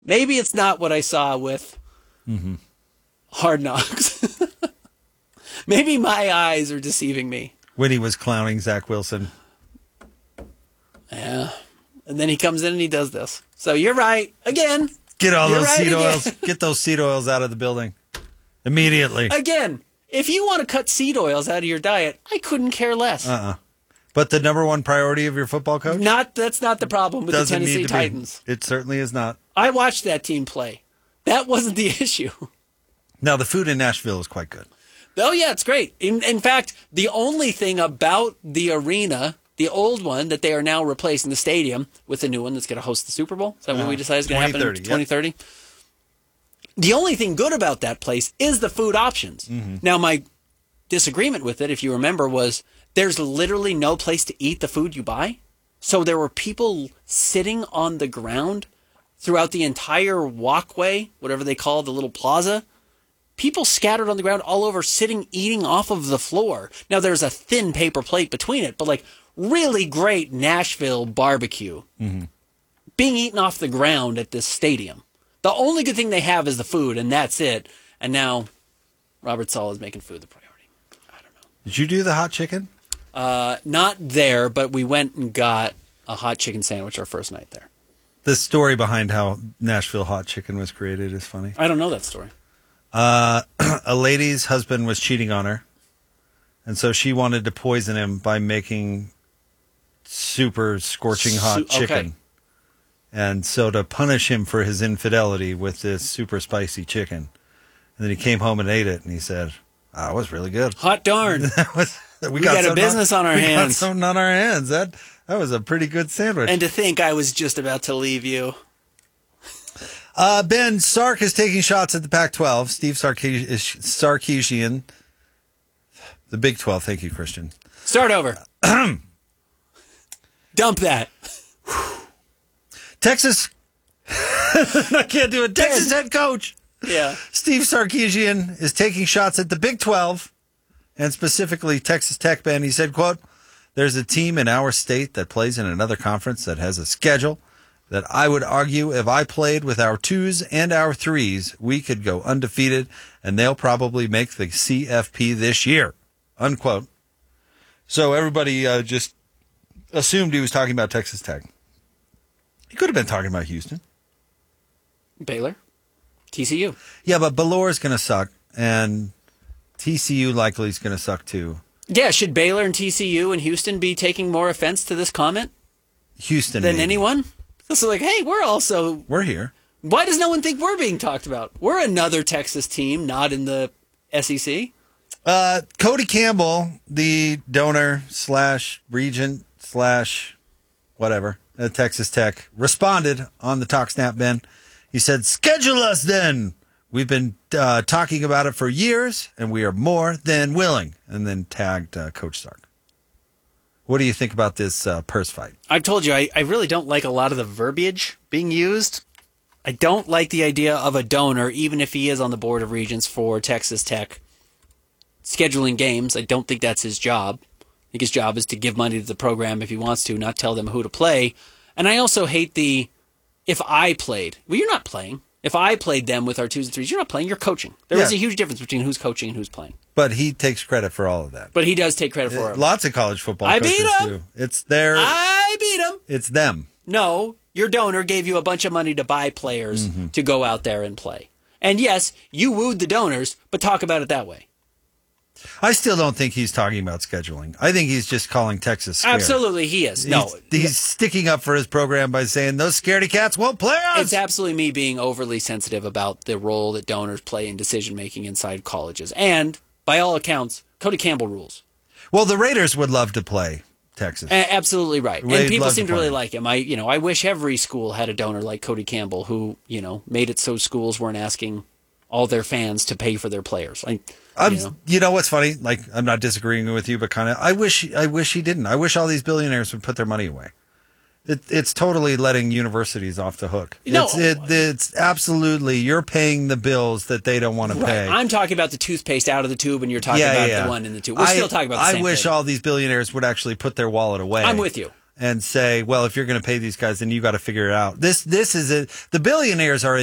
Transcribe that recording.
Maybe it's not what I saw with Hard Knocks. Maybe my eyes are deceiving me. When he was clowning Zach Wilson. Yeah. And then he comes in and he does this. So you're right. Again. Get all those seed oils. Get those seed oils out of the building. Immediately. Again, if you want to cut seed oils out of your diet, I couldn't care less. But the number one priority of your football coach? That's not the problem with the Tennessee Titans. It certainly is not. I watched that team play. That wasn't the issue. Now, the food in Nashville is quite good. Oh, yeah, it's great. In fact, the only thing about the arena, the old one that they are now replacing the stadium with the new one that's going to host the Super Bowl. Is that what we decided is going to happen in 2030? Yep. The only thing good about that place is the food options. Mm-hmm. Now, my disagreement with it, if you remember, was there's literally no place to eat the food you buy. So there were people sitting on the ground throughout the entire walkway, whatever they call the little plaza. People scattered on the ground all over, sitting, eating off of the floor. Now, there's a thin paper plate between it, but like really great Nashville barbecue being eaten off the ground at this stadium. The only good thing they have is the food, and that's it. And now Robert Saleh is making food the priority. I don't know. Did you do the hot chicken? Not there, but we went and got a hot chicken sandwich our first night there. The story behind how Nashville hot chicken was created is funny. I don't know that story. A lady's husband was cheating on her, and so she wanted to poison him by making super scorching hot chicken. Okay. And so to punish him for his infidelity with this super spicy chicken. And then he came home and ate it, and he said, it was really good. Hot darn. We got a business on our hands. We got something on our hands. That was a pretty good sandwich. And to think I was just about to leave you. Ben, Sark is taking shots at the Pac-12. Steve Sarkisian. The Big 12. Thank you, Christian. Start over. Dump that. Texas. I can't do it. Texas head coach. Yeah. Steve Sarkisian is taking shots at the Big 12 and specifically Texas Tech. Ben, he said, quote, "There's a team in our state that plays in another conference that has a schedule that I would argue if I played with our 2s and our 3s, we could go undefeated, and they'll probably make the CFP this year," unquote. So everybody just assumed he was talking about Texas Tech. He could have been talking about Houston. Baylor. TCU. Yeah, but Ballor's going to suck, and TCU likely is going to suck too. Yeah, should Baylor and TCU and Houston be taking more offense to this comment? Houston. Than maybe. anyone? So like, hey, we're here. Why does no one think we're being talked about? We're another Texas team, not in the SEC. Cody Campbell, the donor / regent / whatever at Texas Tech, responded on the Talk Snap, Ben. He said, "Schedule us then. We've been talking about it for years, and we are more than willing." And then tagged Coach Sark. What do you think about this purse fight? I've told you, I really don't like a lot of the verbiage being used. I don't like the idea of a donor, even if he is on the Board of Regents for Texas Tech, scheduling games. I don't think that's his job. I think his job is to give money to the program if he wants to, not tell them who to play. And I also hate the, if I played. Well, you're not playing. If I played them with our 2s and 3s, you're not playing, you're coaching. There is a huge difference between who's coaching and who's playing. But he takes credit for all of that. But he does take credit for it. Lots of college football I coaches beat him. do. It's their... I beat him. It's them. No, your donor gave you a bunch of money to buy players to go out there and play. And yes, you wooed the donors, but talk about it that way. I still don't think he's talking about scheduling. I think he's just calling Texas scared. Absolutely, he is. He's sticking up for his program by saying those scaredy cats won't play us. It's absolutely me being overly sensitive about the role that donors play in decision-making inside colleges. And, by all accounts, Cody Campbell rules. Well, the Raiders would love to play Texas. Absolutely right. And people seem to really like him. I wish every school had a donor like Cody Campbell who, made it so schools weren't asking all their fans to pay for their players. You know what's funny? Like, I'm not disagreeing with you, but kind of, I wish he didn't. I wish all these billionaires would put their money away. It's totally letting universities off the hook. It's absolutely, you're paying the bills that they don't want to pay. I'm talking about the toothpaste out of the tube, and you're talking about the one in the tube. We're still talking about the same I wish thing. all these billionaires would actually put their wallet away. I'm with you. and say, well, if you're going to pay these guys, then you got to figure it out. This is it. The billionaires are